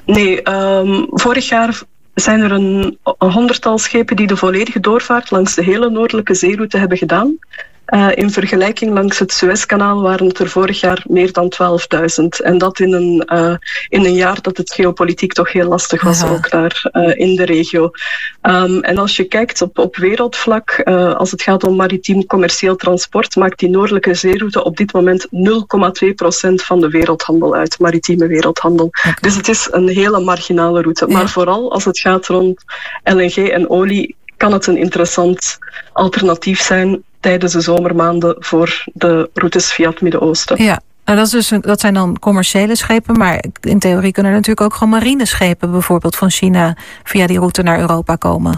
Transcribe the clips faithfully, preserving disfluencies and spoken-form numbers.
Nee, um, vorig jaar zijn er een, een honderdtal schepen die de volledige doorvaart langs de hele noordelijke zeeroute hebben gedaan. Uh, in vergelijking langs het Suezkanaal waren het er vorig jaar meer dan twaalfduizend. En dat in een, uh, in een jaar dat het geopolitiek toch heel lastig was, ja. ook daar uh, in de regio. Um, en als je kijkt op, op wereldvlak, uh, als het gaat om maritiem commercieel transport, maakt die noordelijke zeeroute op dit moment nul komma twee procent van de wereldhandel uit, maritieme wereldhandel. Okay. Dus het is een hele marginale route. Ja. Maar vooral als het gaat rond L N G en olie, kan het een interessant alternatief zijn tijdens de zomermaanden voor de routes via het Midden-Oosten. Ja, nou dat, is dus een, dat zijn dan commerciële schepen, maar in theorie kunnen er natuurlijk ook gewoon marineschepen bijvoorbeeld van China via die route naar Europa komen.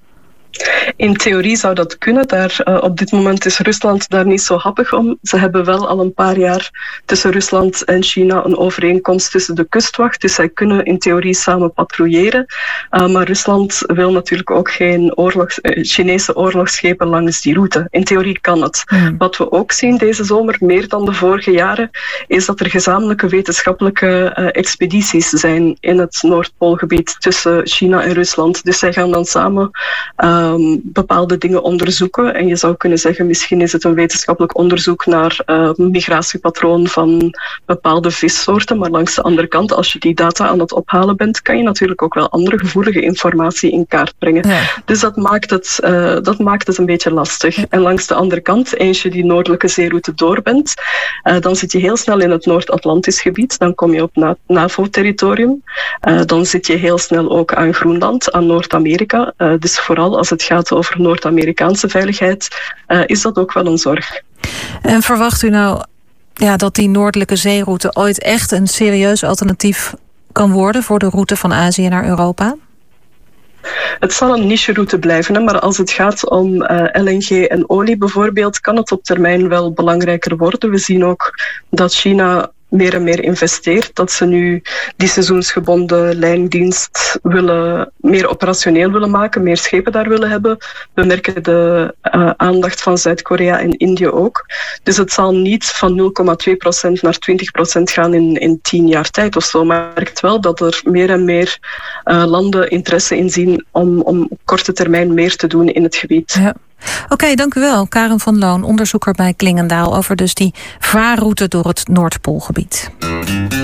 In theorie zou dat kunnen. Daar, uh, op dit moment is Rusland daar niet zo happig om. Ze hebben wel al een paar jaar tussen Rusland en China een overeenkomst tussen de kustwacht. Dus zij kunnen in theorie samen patrouilleren. Uh, maar Rusland wil natuurlijk ook geen oorlogs, uh, Chinese oorlogsschepen langs die route. In theorie kan het. Hmm. Wat we ook zien deze zomer, meer dan de vorige jaren, is dat er gezamenlijke wetenschappelijke uh, expedities zijn in het Noordpoolgebied tussen China en Rusland. Dus zij gaan dan samen Uh, Um, bepaalde dingen onderzoeken. En je zou kunnen zeggen, misschien is het een wetenschappelijk onderzoek naar uh, migratiepatroon van bepaalde vissoorten. Maar langs de andere kant, als je die data aan het ophalen bent, kan je natuurlijk ook wel andere gevoelige informatie in kaart brengen. Ja. Dus dat maakt, het, uh, dat maakt het een beetje lastig. Ja. En langs de andere kant, eens je die noordelijke zeeroute door bent, uh, dan zit je heel snel in het Noord-Atlantisch gebied. Dan kom je op na- NAVO-territorium. Uh, dan zit je heel snel ook aan Groenland, aan Noord-Amerika. Uh, dus vooral als het gaat over Noord-Amerikaanse veiligheid, uh, is dat ook wel een zorg. En verwacht u nou ja, dat die noordelijke zeeroute ooit echt een serieus alternatief kan worden voor de route van Azië naar Europa? Het zal een niche-route blijven, hè, maar als het gaat om uh, L N G en olie bijvoorbeeld, kan het op termijn wel belangrijker worden. We zien ook dat China meer en meer investeert, dat ze nu die seizoensgebonden lijndienst willen, meer operationeel willen maken, meer schepen daar willen hebben. We merken de uh, aandacht van Zuid-Korea en Indië ook. Dus het zal niet van nul komma twee procent naar twintig procent gaan in, in tien jaar tijd of zo. Maar je merkt wel dat er meer en meer uh, landen interesse in zien om, om op korte termijn meer te doen in het gebied. Ja. Oké, okay, dank u wel. Karen van Loon, onderzoeker bij Klingendaal, over dus die vaarroute door het Noordpoolgebied.